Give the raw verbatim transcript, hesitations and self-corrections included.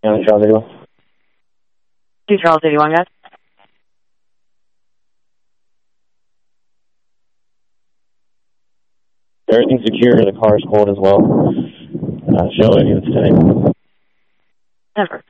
On Charles eighty-one. Two Charles eighty-one, guys. Everything's secure. The car's cold as well. Uh, show it units today. Denver.